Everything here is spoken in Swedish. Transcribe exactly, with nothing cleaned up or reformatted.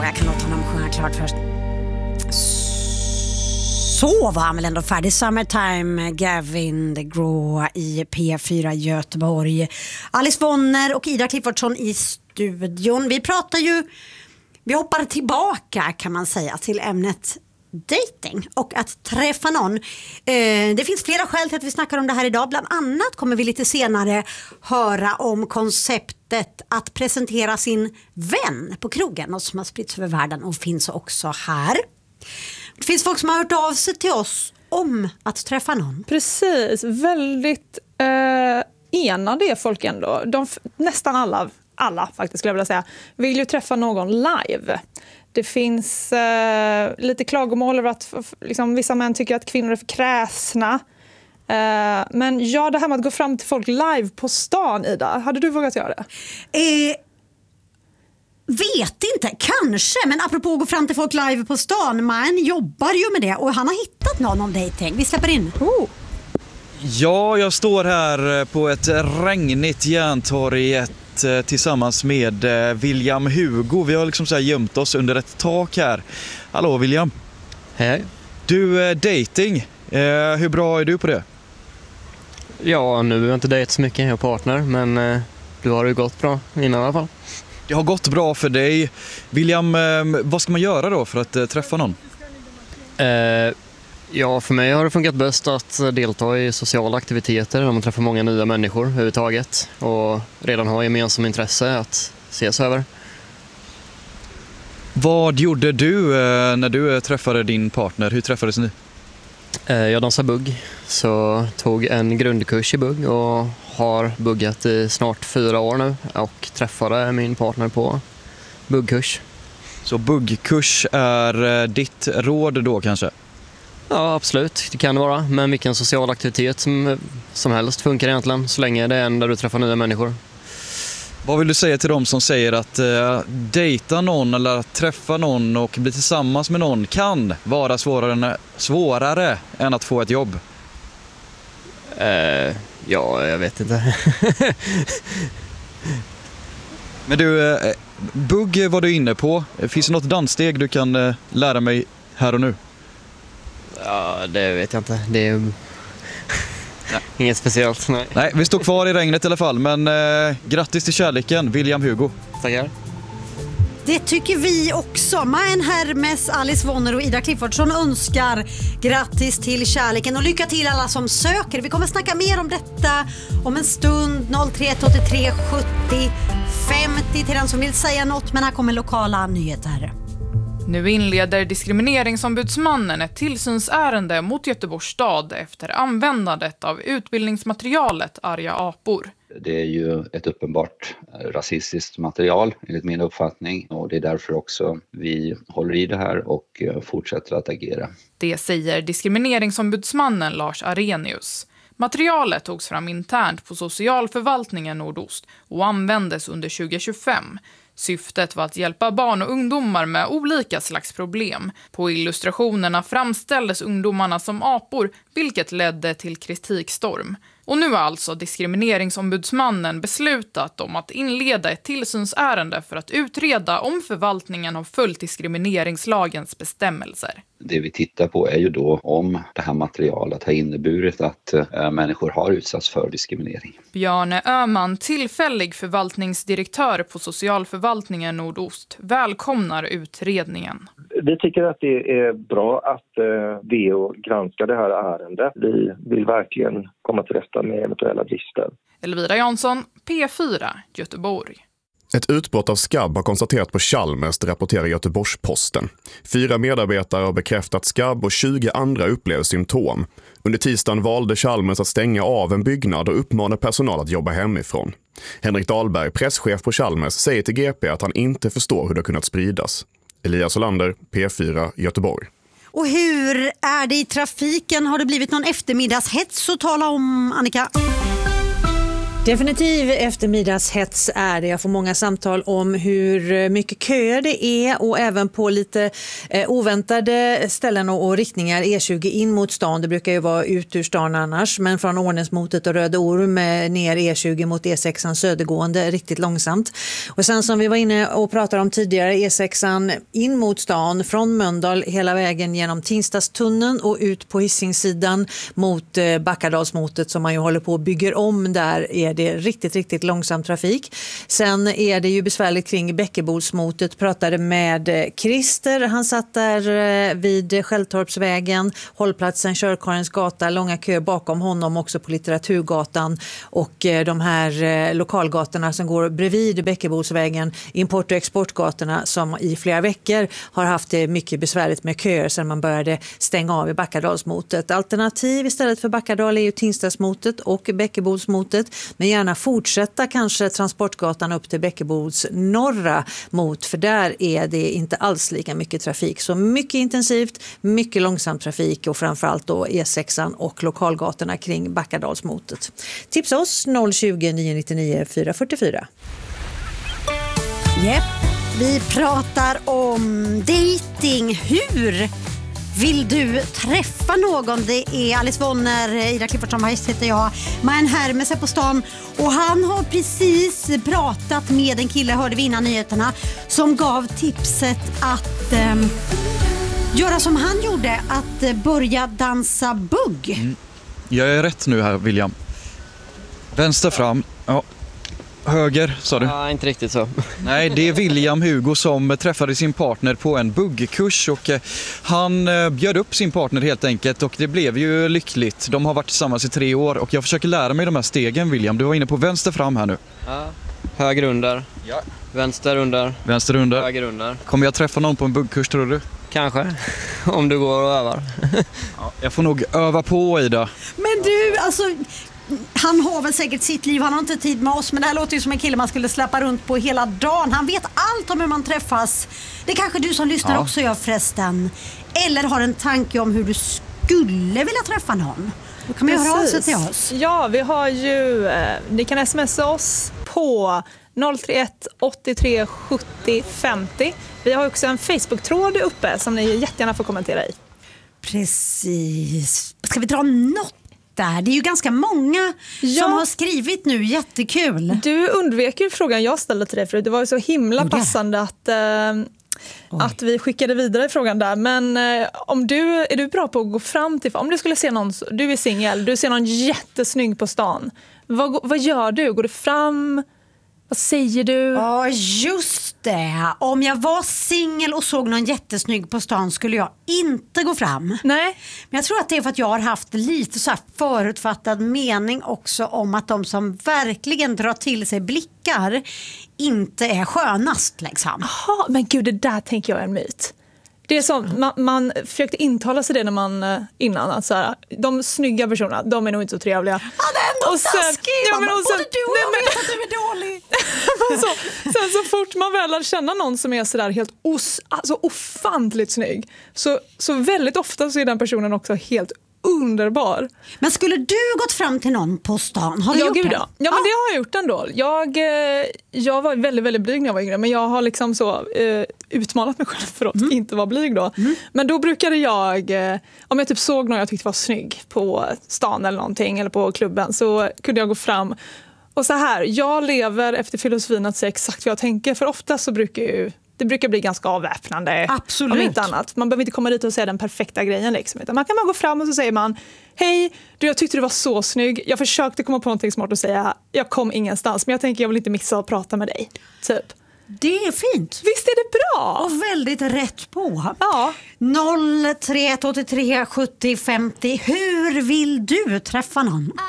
jag kan låta honom sjunga klart först. Så var han väl ändå färdig. Summertime, Gavin DeGraw i P fyra Göteborg. Alice Bonner och Ida Cliffordsson i studion. Vi pratar ju, vi hoppar tillbaka kan man säga till ämnet dating och att träffa någon. Eh, det finns flera skäl till att vi snackar om det här idag. Bland annat kommer vi lite senare höra om konceptet att presentera sin vän på krogen. Något som har spritts över världen och finns också här. Det finns folk som har hört av sig till oss om att träffa någon. Precis, väldigt eh, enade är folk ändå. De, nästan alla, alla faktiskt skulle jag vilja säga, vill ju träffa någon live. Det finns eh, lite klagomål över att liksom, vissa män tycker att kvinnor är för kräsna. Eh, men ja, det här med att gå fram till folk live på stan, Ida, hade du vågat göra det? Eh... Vet inte, kanske. Men apropå att gå fram till folk live på stan, man jobbar ju med det och han har hittat någon om dating. Vi släpper in. Oh. Ja, jag står här på ett regnigt Järntorget tillsammans med William Hugo. Vi har liksom så här gömt oss under ett tak här. Hallå William. Hej. Du, dating. Hur bra är du på det? Ja, nu har jag inte dejtat så mycket, jag har partner, men du har ju gått bra innan i alla fall. Det har gått bra för dig. William, vad ska man göra då för att träffa någon? Eh, ja, för mig har det funkat bäst att delta i sociala aktiviteter där man träffar många nya människor överhuvudtaget och redan har gemensam intresse att ses över. Vad gjorde du när du träffade din partner? Hur träffades ni? Eh, jag dansar bugg, så tog en grundkurs i bugg och har buggat i snart fyra år nu och träffade min partner på buggkurs. Så buggkurs är ditt råd då kanske? Ja, absolut. Det kan det vara. Men vilken social aktivitet som, som helst funkar egentligen så länge det är en där du träffar nya människor. Vad vill du säga till dem som säger att uh, dejta någon eller att träffa någon och bli tillsammans med någon kan vara svårare än, svårare än att få ett jobb? Uh, ja, jag vet inte. Men du, uh, bugg var du inne på. Finns det något danssteg du kan uh, lära mig här och nu? Ja, det vet jag inte. Det är inget speciellt. Nej. nej, vi står kvar i regnet i alla fall. Men uh, grattis till kärleken, William Hugo. Tackar. Det tycker vi också. Majen Hermes, Alice Bonner och Ida Cliffordsson önskar grattis till kärleken och lycka till alla som söker. Vi kommer snacka mer om detta om en stund. noll tre ett åtta tre sjuttio femtio till den som vill säga något, men här kommer lokala nyheter. Nu inleder diskrimineringsombudsmannen ett tillsynsärende mot Göteborgs stad efter användandet av utbildningsmaterialet Arga apor. Det är ju ett uppenbart rasistiskt material enligt min uppfattning och det är därför också vi håller i det här och fortsätter att agera. Det säger diskrimineringsombudsmannen Lars Arrhenius. Materialet togs fram internt på socialförvaltningen Nordost och användes under tjugo tjugofem. Syftet var att hjälpa barn och ungdomar med olika slags problem. På illustrationerna framställdes ungdomarna som apor, vilket ledde till kritikstorm. Och nu har alltså diskrimineringsombudsmannen beslutat om att inleda ett tillsynsärende för att utreda om förvaltningen har följt diskrimineringslagens bestämmelser. Det vi tittar på är ju då om det här materialet har inneburit att äh, människor har utsatts för diskriminering. Björne Öhman, tillfällig förvaltningsdirektör på socialförvaltningen Nordost, välkomnar utredningen. Vi tycker att det är bra att eh, V O granskar det här ärendet. Vi vill verkligen komma till rätta med eventuella brister. Elvira Jansson, P fyra, Göteborg. Ett utbrott av skabb har konstaterat på Chalmers, rapporterar Göteborgs-Posten. Fyra medarbetare har bekräftat skabb och tjugo andra upplever symptom. Under tisdagen valde Chalmers att stänga av en byggnad och uppmana personal att jobba hemifrån. Henrik Dahlberg, presschef på Chalmers, säger till G P att han inte förstår hur det kunnat spridas. Elias Olander, P fyra, Göteborg. Och hur är det i trafiken? Har det blivit någon eftermiddagshets att tala om, Annika? Definitiv eftermiddagshets är det. Jag får många samtal om hur mycket köer det är och även på lite eh, oväntade ställen och, och riktningar. E tjugo in mot stan, det brukar ju vara ut ur stan annars, men från Ordensmotet och Röde Orm ner E tjugo mot E sexan södergående riktigt långsamt. Och sen som vi var inne och pratade om tidigare, E sexan in mot stan från Mölndal hela vägen genom Tingstadstunneln och ut på Hisingssidan mot eh, Backadalsmotet som man ju håller på och bygger om. Där är det riktigt, riktigt långsam trafik. Sen är det ju besvärligt kring Bäckebolsmotet. Pratade med Christer. Han satt där vid Skälltorpsvägen, hållplatsen Körkarens gata, långa köer bakom honom också på Litteraturgatan och de här lokalgatorna som går bredvid Bäckebolsvägen, import- och exportgatorna som i flera veckor har haft det mycket besvärligt med köer sedan man började stänga av i Backadalsmotet. Alternativ istället för Backadal är ju Tingstadsmotet och Bäckebolsmotet. Men gärna fortsätta kanske Transportgatan upp till Bäckebols norra mot, för där är det inte alls lika mycket trafik. Så mycket intensivt, mycket långsam trafik och framförallt då E sexan och lokalgatorna kring Backadalsmotet. Tipsa oss noll tjugo, nio nittionio, fyra fyrtiofyra. Yep. Vi pratar om dating. Hur vill du träffa någon? Det är Alice Wonner, Ida Cliffordson heter jag. Man Hermes är på stan och han har precis pratat med en kille, hörde vi innan nyheterna, som gav tipset att eh, göra som han gjorde, att eh, börja dansa bugg. Mm. Jag är rätt nu här, William. Vänster fram. Ja. Höger, sa du? Ja, inte riktigt så. Nej, det är William Hugo som träffade sin partner på en buggkurs och eh, han eh, bjöd upp sin partner helt enkelt och det blev ju lyckligt. De har varit tillsammans i tre år och jag försöker lära mig de här stegen, William. Du var inne på vänster fram här nu. Ja. Höger under. Ja. Vänster under. Vänster under. Höger under. Kommer jag träffa någon på en buggkurs, tror du? Kanske, om du går och övar. Ja, jag får nog öva på, Ida. Men du, alltså... Han har väl säkert sitt liv, han har inte tid med oss, men det här låter ju som en kille man skulle släppa runt på hela dagen. Han vet allt om hur man träffas. Det kanske du som lyssnar ja. också gör förresten. Eller har en tanke om hur du skulle vilja träffa någon. Då kan man ju höra av sig till oss. Ja, vi har ju, eh, ni kan smsa oss på noll tre ett åttiotre sjuttio femtio. Vi har också en Facebook-tråd uppe som ni jättegärna får kommentera i. Precis. Ska vi dra något? Där. Det är ju ganska många ja. som har skrivit nu, jättekul. Du undvek ju frågan jag ställde till dig förut. Det var ju så himla passande att, eh, att vi skickade vidare frågan där. Men eh, om du, är du bra på att gå fram till, om du skulle se någon, du är singel, du ser någon jättesnygg på stan. Vad, vad gör du? Går du fram? Vad säger du? Ja, just det. Om jag var singel och såg någon jättesnygg på stan skulle jag inte gå fram. Nej. Men jag tror att det är för att jag har haft lite så här förutfattad mening också om att de som verkligen drar till sig blickar inte är skönast liksom. Jaha, men gud, det där tänker jag är en myt. Det är som, man, man försökte intala sig det när man innan att så här, de snygga personerna, de är nog inte så trevliga. Ja, det är ändå taskigt. Ja, men och sen, både du och jag nej, vet att du är dålig. så, sen så fort man väl lär känna någon som är så där helt os, alltså ofantligt snygg, så, så väldigt ofta så är den personen också helt underbar. Men skulle du gått fram till någon på stan? Har du ja, gjort gud, det? Ja. ja, men det har jag gjort ändå. Jag, jag var väldigt, väldigt blyg när jag var yngre, men jag har liksom så eh, utmanat mig själv för att mm. inte vara blyg då. Mm. Men då brukade jag, eh, om jag typ såg någon jag tyckte var snygg på stan eller någonting, eller på klubben, så kunde jag gå fram. Och så här, jag lever efter filosofin att säga exakt vad jag tänker, för ofta så brukar ju det brukar bli ganska avväpnande. Absolut. Om inte annat. Man behöver inte komma dit och säga den perfekta grejen. Liksom. Utan man kan bara gå fram och så säger man: hej, du, jag tyckte du var så snygg. Jag försökte komma på någonting smart att säga. Jag kom ingenstans, men jag tänker jag vill inte missa att prata med dig. Typ. Det är fint. Visst är det bra? Och väldigt rätt på. Ja. noll tre ett åttiotre sjuttio femtio. Hur vill du träffa någon?